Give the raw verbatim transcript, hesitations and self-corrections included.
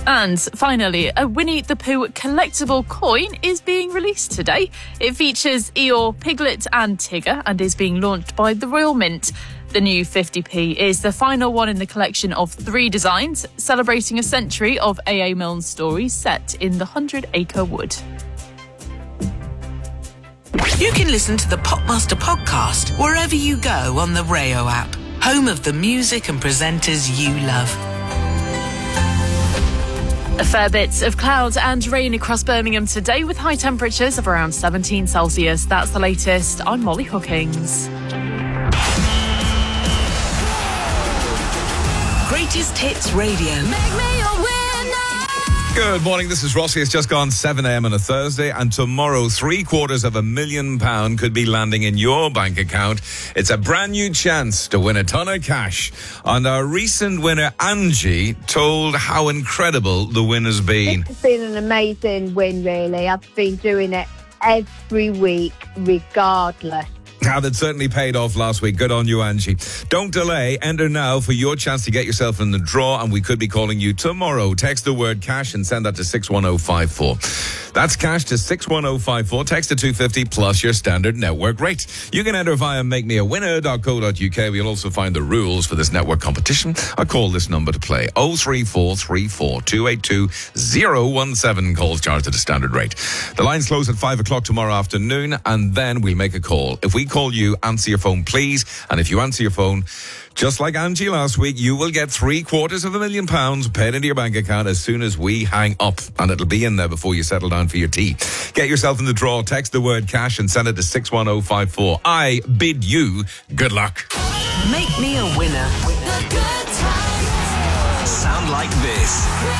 And finally, a Winnie the Pooh collectible coin is being released today. It features Eeyore, Piglet and Tigger and is being launched by the Royal Mint. The new fifty p is the final one in the collection of three designs, celebrating a century of A A Milne's stories set in the Hundred Acre Wood. You can listen to the Popmaster podcast wherever you go on the Rayo app, home of the music and presenters you love. A fair bit of clouds and rain across Birmingham today with high temperatures of around seventeen Celsius. That's the latest. I'm Molly Hookings. Greatest Hits Radio. Make me a winner. Good morning, this is Rossi. It's just gone seven a.m. on a Thursday, and tomorrow three quarters of a million pound could be landing in your bank account. It's a brand new chance to win a ton of cash. And our recent winner, Angie, told how incredible the win has been. It's been an amazing win, really. I've been doing it every week, regardless. Now, that certainly paid off last week. Good on you, Angie. Don't delay. Enter now for your chance to get yourself in the draw, and we could be calling you tomorrow. Text the word cash and send that to six one oh five four. That's cash to six one oh five four. Text to two fifty plus your standard network rate. You can enter via make me a winner dot co dot uk. We'll also find the rules for this network competition. I call this number to play oh three four three four two eight two oh one seven. Calls charged at a standard rate. The lines close at five o'clock tomorrow afternoon, and then we'll make a call. If we call you, answer your phone, please. And if you answer your phone, just like Angie last week, you will get three quarters of a million pounds paid into your bank account as soon as we hang up. And it'll be in there before you settle down for your tea. Get yourself in the draw. Text the word cash and send it to six one oh five four. I bid you good luck. Make me a winner. The good times. Sound like this.